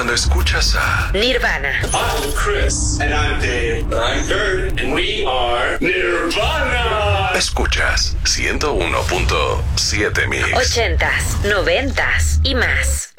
cuando escuchas a Nirvana. I'm Chris. And I'm Dave. I'm Kurt. And we are Nirvana. Escuchas 101.7 Mix. 80s, 90s y más.